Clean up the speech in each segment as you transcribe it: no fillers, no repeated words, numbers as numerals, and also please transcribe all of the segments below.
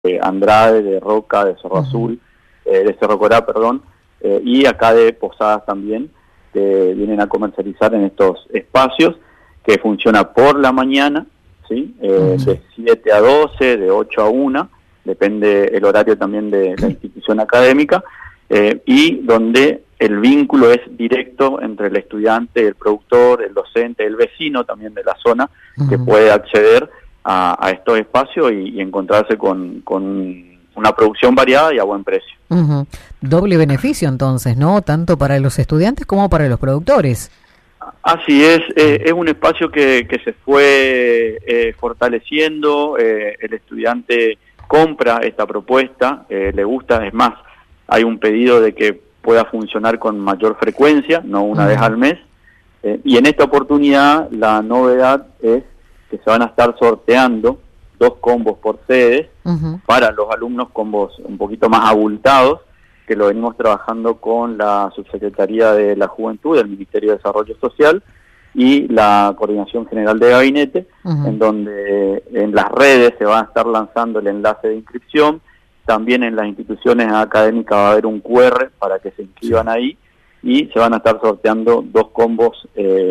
Andrade, de Roca, de Cerro Azul, de Cerro Corá, perdón, y acá de Posadas también, que vienen a comercializar en estos espacios, que funciona por la mañana, ¿sí? De 7 a 12, de 8 a 1, depende el horario también de la institución académica, y donde el vínculo es directo entre el estudiante, el productor, el docente, el vecino también de la zona, que puede acceder a estos espacios y encontrarse con una producción variada y a buen precio. Doble beneficio entonces, ¿no? Tanto para los estudiantes como para los productores. Así es un espacio que se fue fortaleciendo, el estudiante compra esta propuesta, le gusta, es más, hay un pedido de que pueda funcionar con mayor frecuencia, no una vez al mes, y en esta oportunidad la novedad es que se van a estar sorteando 2 combos por sedes para los alumnos, combos un poquito más abultados, que lo venimos trabajando con la Subsecretaría de la Juventud del Ministerio de Desarrollo Social y la Coordinación General de Gabinete, en donde en las redes se va a estar lanzando el enlace de inscripción, también en las instituciones académicas va a haber un QR para que se inscriban ahí, y se van a estar sorteando 2 combos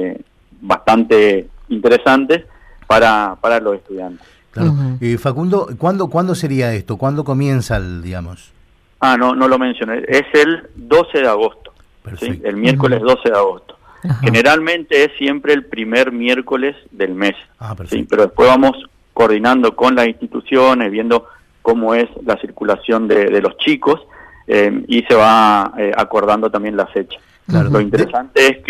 bastante interesantes para los estudiantes. Claro. Facundo, ¿cuándo sería esto? ¿Cuándo comienza digamos? No lo mencioné, es el 12 de agosto, ¿sí? El miércoles 12 de agosto. Generalmente es siempre el primer miércoles del mes, ¿sí? Pero después vamos coordinando con las instituciones, viendo cómo es la circulación de los chicos, y se va acordando también la fecha. Claro. Lo interesante es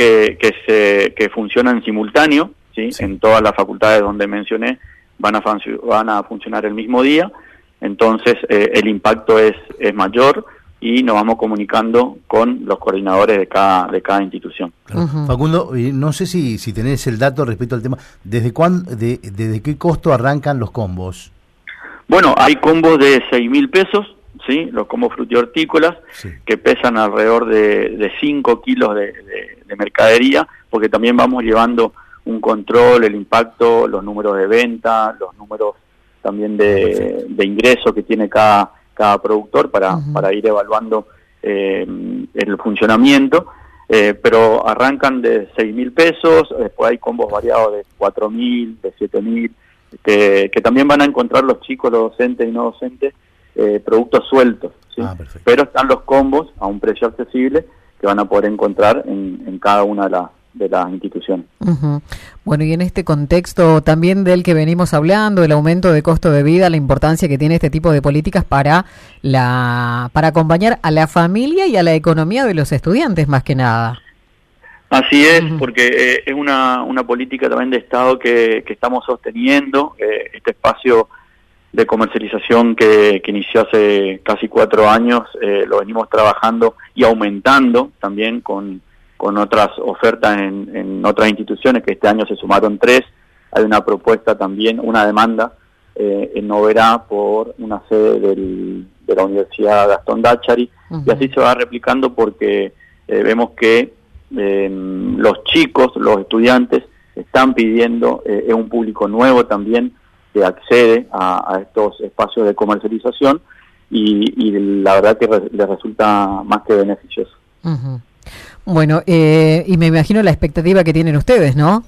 que funciona en simultáneo, ¿sí? En todas las facultades donde mencioné van a funcionar el mismo día, entonces el impacto es mayor y nos vamos comunicando con los coordinadores de cada institución. Claro. Facundo, no sé si tenés el dato respecto al tema, ¿desde qué costo arrancan los combos? Bueno, hay combos de 6.000 pesos, ¿sí? Los combos frutihortícolas, que pesan alrededor de 5 kilos de mercadería, porque también vamos llevando un control, el impacto, los números de venta, los números también de ingreso que tiene cada productor para ir evaluando el funcionamiento, pero arrancan de 6.000 pesos, después hay combos variados de 4.000, de 7.000, que también van a encontrar los chicos, los docentes y no docentes, productos sueltos, ¿sí? Pero están los combos a un precio accesible que van a poder encontrar en cada una de las instituciones. Bueno, y en este contexto también del que venimos hablando, el aumento de costo de vida, la importancia que tiene este tipo de políticas para acompañar a la familia y a la economía de los estudiantes, más que nada. Así es, porque es una política también de Estado que estamos sosteniendo, este espacio de comercialización que inició hace casi 4 años, lo venimos trabajando y aumentando también con otras ofertas en otras instituciones, que este año se sumaron 3. Hay una propuesta también, una demanda en Noverá por una sede de la Universidad Gastón Dáchari, y así se va replicando porque vemos que los chicos, los estudiantes, están pidiendo, es un público nuevo también que accede a estos espacios de comercialización, y la verdad que les resulta más que beneficioso. Bueno, y me imagino la expectativa que tienen ustedes, ¿no?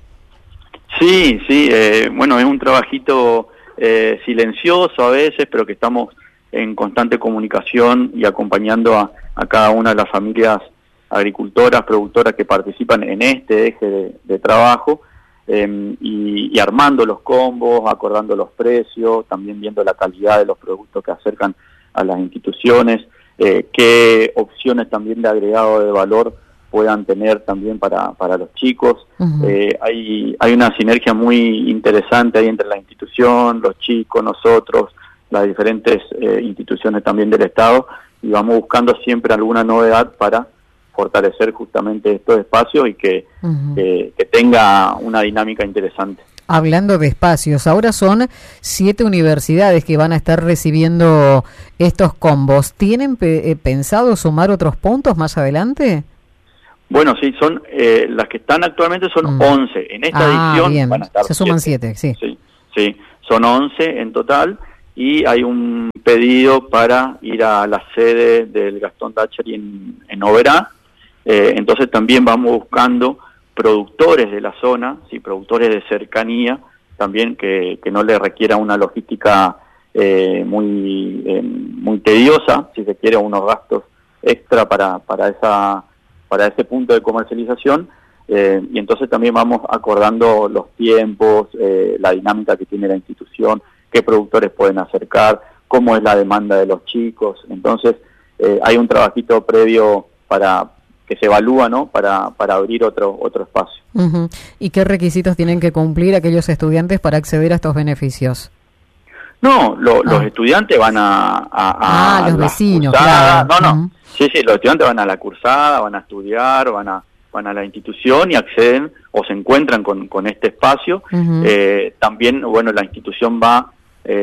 Sí, bueno, es un trabajito silencioso a veces, pero que estamos en constante comunicación y acompañando a cada una de las familias agricultoras, productoras que participan en este eje de trabajo, y armando los combos, acordando los precios, también viendo la calidad de los productos que acercan a las instituciones, qué opciones también de agregado de valor puedan tener también para los chicos. Hay una sinergia muy interesante ahí entre la institución, los chicos, nosotros, las diferentes instituciones también del Estado, y vamos buscando siempre alguna novedad para fortalecer justamente estos espacios y que tenga una dinámica interesante. Hablando de espacios, ahora son 7 universidades que van a estar recibiendo estos combos. ¿Tienen pensado sumar otros puntos más adelante? Bueno, sí, son las que están actualmente son 11. En esta edición bien. van a estar se suman 7, sí. Sí, son 11 en total, y hay un pedido para ir a la sede del Gastón Dacheri en Oberá. Entonces también vamos buscando productores de la zona, sí, productores de cercanía, también que no le requiera una logística muy tediosa, si se quiere, unos gastos extra para ese punto de comercialización, y entonces también vamos acordando los tiempos, la dinámica que tiene la institución, qué productores pueden acercar, cómo es la demanda de los chicos. Entonces hay un trabajito previo que se evalúa, ¿no?, para abrir otro espacio. Uh-huh. ¿Y qué requisitos tienen que cumplir aquellos estudiantes para acceder a estos beneficios? No, los estudiantes van a los vecinos, cursada. claro. No, sí, los estudiantes van a la cursada, van a estudiar, van a la institución y acceden o se encuentran con este espacio. Uh-huh. También, bueno, la institución va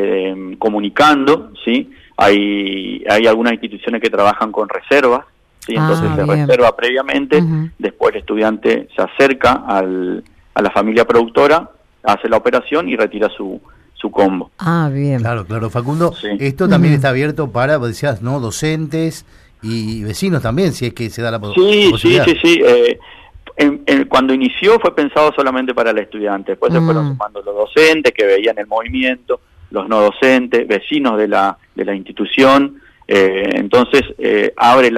comunicando, ¿sí? Hay algunas instituciones que trabajan con reservas, ¿sí? Entonces se reserva previamente, uh-huh. Después el estudiante se acerca a la familia productora, hace la operación y retira su combo. Bien. Claro, Facundo, sí. Esto también está abierto para, decías, ¿no?, docentes y vecinos también, si es que se da la posibilidad. Sí. Cuando inició fue pensado solamente para el estudiante, después se fueron sumando los docentes que veían el movimiento, los no docentes, vecinos de la institución, entonces abre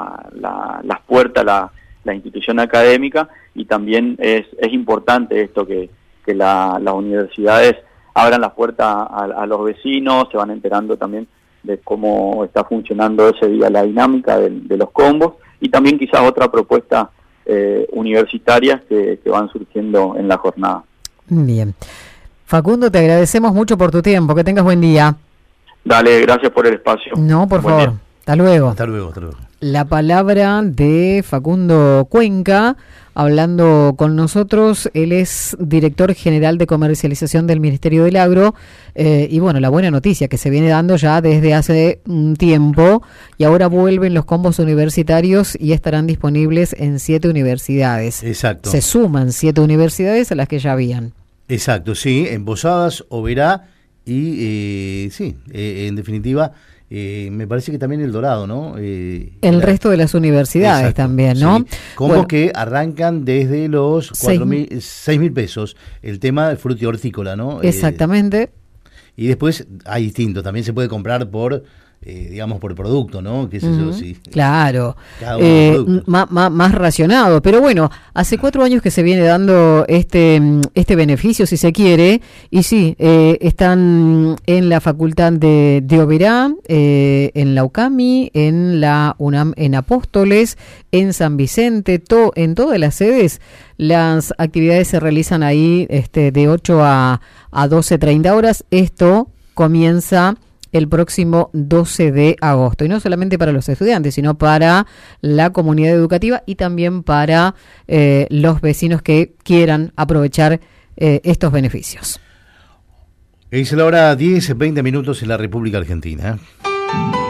las puertas la institución académica, y también es importante esto que las universidades abran las puertas a los vecinos, se van enterando también de cómo está funcionando ese día la dinámica de los combos, y también quizás otras propuestas universitarias que van surgiendo en la jornada. Bien. Facundo, te agradecemos mucho por tu tiempo, que tengas buen día. Dale, gracias por el espacio. No, por favor. Día. Hasta luego. Hasta luego. La palabra de Facundo Cuenca, hablando con nosotros. Él es director general de comercialización del Ministerio del Agro, y bueno, la buena noticia que se viene dando ya desde hace un tiempo, y ahora vuelven los combos universitarios y estarán disponibles en 7 universidades. Exacto. Se suman 7 universidades a las que ya habían. Exacto, sí, en Posadas, Oberá y en definitiva, me parece que también El Dorado, ¿no? El resto de las universidades. Exacto, también, ¿no? Sí. Combos que arrancan desde los 6.000 pesos, el tema del fruto y hortícola, ¿no? Exactamente. Y después hay distintos, también se puede comprar por por producto, ¿no? ¿Qué es eso? Sí. Claro, más racionado, pero bueno, hace 4 años que se viene dando este beneficio, si se quiere, y sí, están en la Facultad de Oberá, en la UCAMI, en la UNAM, en Apóstoles, en San Vicente, en todas las sedes. Las actividades se realizan ahí de 8 a 12:30 horas. Esto comienza el próximo 12 de agosto. Y no solamente para los estudiantes, sino para la comunidad educativa y también para los vecinos que quieran aprovechar estos beneficios. Es la hora 10:20 en la República Argentina.